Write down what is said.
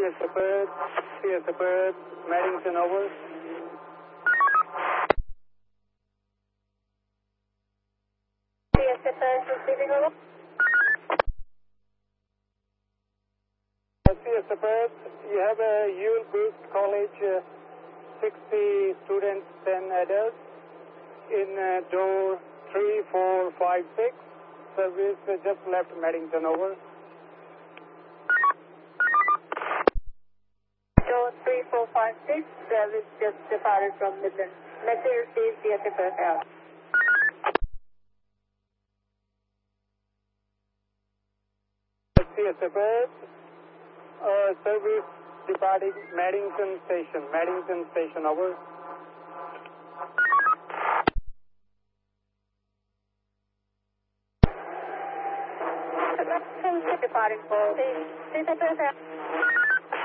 CSA Perth, Maddington over. CSA Perth receiving over. CSA Perth, you have a Yule Boost College, 60 students, 10 adults, in door 3456. Service just left Maddington over. Door 3456, service just departed from Midland. Message received, CSA Perth out. CSA Perth, service departing Maddington Station over. Departing for CSA Perth out.